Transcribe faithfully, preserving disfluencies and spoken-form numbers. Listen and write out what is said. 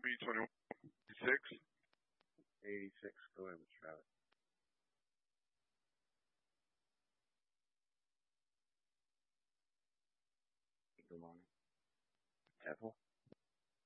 B twenty-one six. eighty-six. Go ahead with Travis. Good morning. Apple.